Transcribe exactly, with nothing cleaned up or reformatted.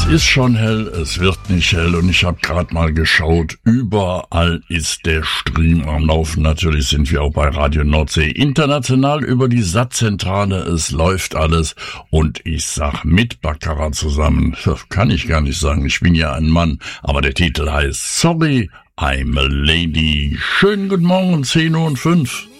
ist schon hell, es wird nicht hell und ich habe gerade mal geschaut, überall ist der Stream am Laufen. Natürlich sind wir auch bei Radio Nordsee international über die S A T-Zentrale, es läuft alles und ich sag mit Baccarat zusammen, das kann ich gar nicht sagen, ich bin ja ein Mann, aber der Titel heißt Sorry, I'm a Lady. Schönen guten Morgen um zehn Uhr und fünf.